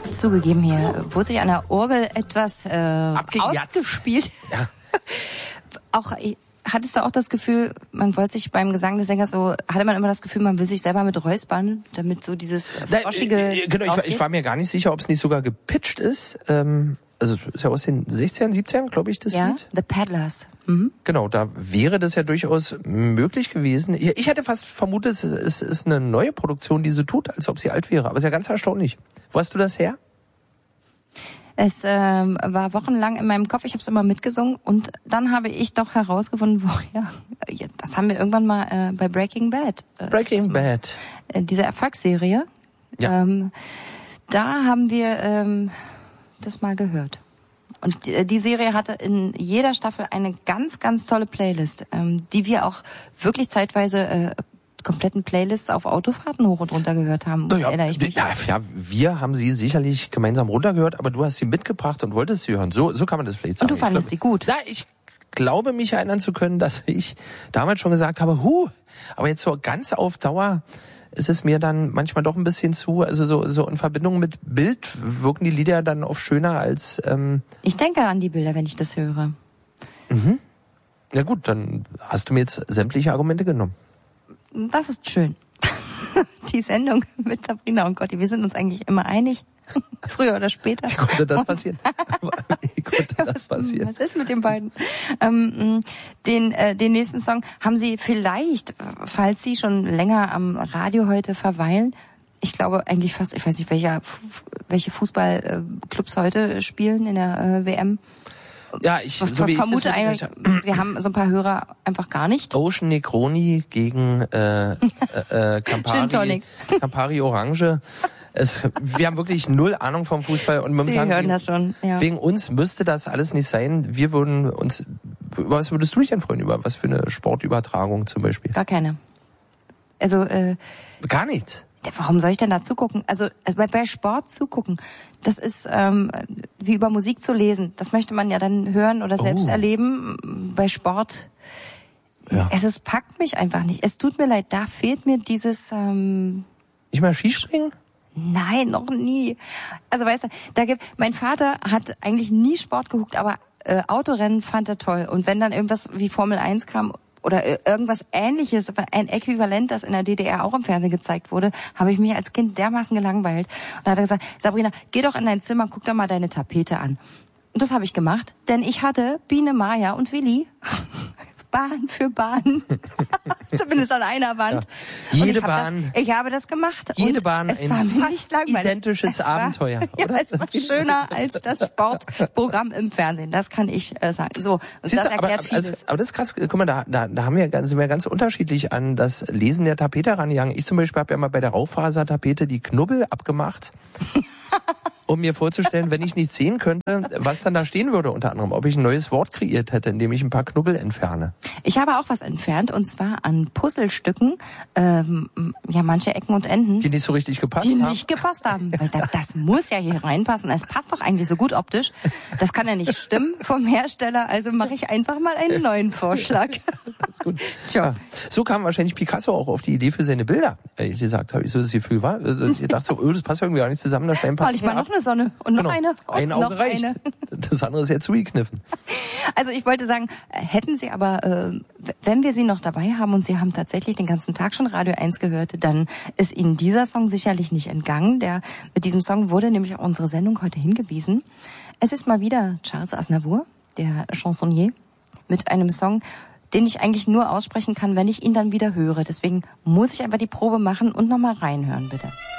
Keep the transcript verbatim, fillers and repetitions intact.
Zugegeben, hier wurde sich an der Orgel etwas äh, ausgespielt. Ja. Auch hattest du auch das Gefühl, man wollte sich beim Gesang des Sängers so, hatte man immer das Gefühl, man will sich selber mit räuspern, damit so dieses froschige... Nein, genau, ich, ich war mir gar nicht sicher, ob es nicht sogar gepitcht ist. Ähm, also ist ja aus den sechzigern, siebzigern, glaube ich, das ja, Lied. The Peddlers. Mhm. Genau, da wäre das ja durchaus möglich gewesen. Ich hätte fast vermutet, es ist eine neue Produktion, die so tut, als ob sie alt wäre. Aber es ist ja ganz erstaunlich. Wo hast du das her? Es ähm, war wochenlang in meinem Kopf, ich habe es immer mitgesungen und dann habe ich doch herausgefunden, woher. Ja, das haben wir irgendwann mal äh, bei Breaking Bad. Äh, Breaking Bad. Äh, diese Erfolgsserie. Ja. Ähm, da haben wir ähm, das mal gehört. Und die, die Serie hatte in jeder Staffel eine ganz, ganz tolle Playlist, ähm, die wir auch wirklich zeitweise äh, kompletten Playlists auf Autofahrten hoch und runter gehört haben. Ja, erinnere ich mich. Ja, ja, wir haben sie sicherlich gemeinsam runtergehört, aber du hast sie mitgebracht und wolltest sie hören. So, so kann man das vielleicht sagen. Und du fandest sie gut. Ja, ich glaube, mich erinnern zu können, dass ich damals schon gesagt habe, huh, aber jetzt so ganz auf Dauer ist es mir dann manchmal doch ein bisschen zu, also so, so in Verbindung mit Bild wirken die Lieder dann oft schöner als... Ähm ich denke an die Bilder, wenn ich das höre. Mhm. Ja gut, dann hast du mir jetzt sämtliche Argumente genommen. Das ist schön. Die Sendung mit Sabrina und Gotti, wir sind uns eigentlich immer einig. Früher oder später. Wie konnte das passieren? Wie konnte das was, passieren? Was ist mit den beiden? Ähm, den, äh, den nächsten Song haben Sie vielleicht, falls Sie schon länger am Radio heute verweilen, ich glaube eigentlich fast, ich weiß nicht, welcher, welche Fußballclubs heute spielen in der äh, W M. Ja, ich, Was, so wie vermute ich eigentlich, wir haben so ein paar Hörer einfach gar nicht. Ocean Negroni gegen äh, äh, Campari, Campari Orange. Es, wir haben wirklich null Ahnung vom Fußball und man Sie sagen, hören wegen, das schon, ja. Wegen uns müsste das alles nicht sein. Wir würden uns, über was würdest du dich denn freuen? Über was für eine Sportübertragung zum Beispiel? Gar keine. Also äh, gar nichts. Warum soll ich denn da zugucken? Also, also bei, bei Sport zugucken, das ist ähm, wie über Musik zu lesen. Das möchte man ja dann hören oder selbst oh. erleben. Bei Sport, ja. es ist, packt mich einfach nicht. Es tut mir leid, da fehlt mir dieses... Ähm, nicht mal Skispringen? Nein, noch nie. Also weißt du, da gibt mein Vater hat eigentlich nie Sport geguckt, aber äh, Autorennen fand er toll. Und wenn dann irgendwas wie Formel eins kam oder irgendwas Ähnliches, ein Äquivalent, das in der D D R auch im Fernsehen gezeigt wurde, habe ich mich als Kind dermaßen gelangweilt. Und da hat er gesagt, Sabrina, geh doch in dein Zimmer, guck doch mal deine Tapete an. Und das habe ich gemacht, denn ich hatte Biene Maya und Willi Bahn für Bahn. Zumindest an einer Wand. Ja. Jede und ich Bahn. Hab das, ich habe das gemacht. Jede und Bahn es ein war fast nicht langweilig. identisches es Abenteuer. War, ja, es war schöner als das Sportprogramm im Fernsehen. Das kann ich äh, sagen. So, und Siehst das du, erklärt aber, vieles. als, aber das ist krass. Guck mal, da, da, da haben wir ganz, sind wir ganz unterschiedlich an das Lesen der Tapete rangegangen. Ich zum Beispiel habe ja mal bei der Raufasertapete die Knubbel abgemacht. Um mir vorzustellen, wenn ich nicht sehen könnte, was dann da stehen würde unter anderem, ob ich ein neues Wort kreiert hätte, indem ich ein paar Knubbel entferne. Ich habe auch was entfernt, und zwar an Puzzlestücken, ähm, ja, manche Ecken und Enden. Die nicht so richtig gepasst die haben? Die nicht gepasst haben. Weil ich dachte, das muss ja hier reinpassen. Es passt doch eigentlich so gut optisch. Das kann ja nicht stimmen vom Hersteller, also mache ich einfach mal einen neuen Vorschlag. Das ist gut. Ja. So kam wahrscheinlich Picasso auch auf die Idee für seine Bilder. Ehrlich gesagt, habe ich so das Gefühl, war. Also ich dachte so, oh, das passt irgendwie gar nicht zusammen, da stellen ein paar Mal ich mal noch eine Sonne und noch genau. eine und ein Auge noch reicht. eine. Das andere ist ja zugekniffen. Also ich wollte sagen, hätten Sie aber, äh, wenn wir Sie noch dabei haben und Sie haben tatsächlich den ganzen Tag schon Radio eins gehört, dann ist Ihnen dieser Song sicherlich nicht entgangen. Der, mit diesem Song wurde nämlich auch unsere Sendung heute hingewiesen. Es ist mal wieder Charles Aznavour, der Chansonnier, mit einem Song, den ich eigentlich nur aussprechen kann, wenn ich ihn dann wieder höre. Deswegen muss ich einfach die Probe machen und nochmal reinhören, bitte.